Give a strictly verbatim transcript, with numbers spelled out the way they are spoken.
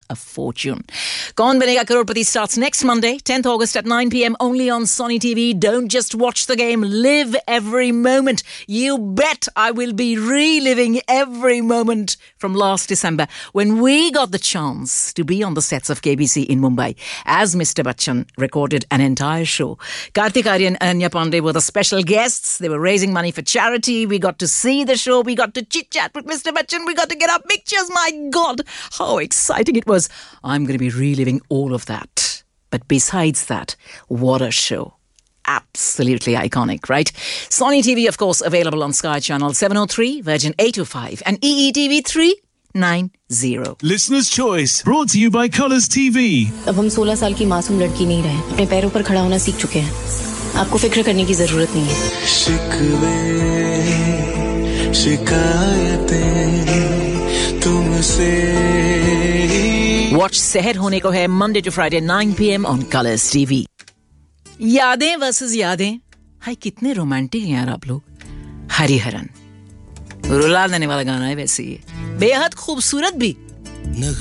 a fortune. Kaun Banega Crorepati starts next Monday, tenth August at nine p.m. only on Sony T V. Don't just watch the game, live every moment. You bet I will be reliving every moment from last December when we got the chance to be on the sets of K B C in Mumbai as Mister Bachchan recorded an entire show. Kartik Aaryan and Anya Pandey were the special guests. They were raising money for charity. We got to see the show. We got to chit-chat with Mister Bachchan. We got to get our pictures. My God, how exciting it was. I'm going to be reliving all of that. But besides that, what a show. Absolutely iconic, right? Sony T V, of course, available on Sky Channel seven oh three, Virgin eight oh five and E E T V three ninety. Listener's Choice, brought to you by Colours T V. अब हम सोलह साल की मासूम लड़की नहीं रहे, अपने पैरों पर खड़ा होना सीख चुके हैं. आपको फिक्र करने की जरूरत नहीं है. शिकवे शिकायतें तुमसे. Watch Seher Hone Ko Hai Monday to Friday nine p.m. on Colours T V. यादें वर्सेस यादें. हाय कितने रोमांटिक हैं यार आप लोग. हरिहरन रुला देने वाला गाना है वैसे ये, बेहद खूबसूरत भी.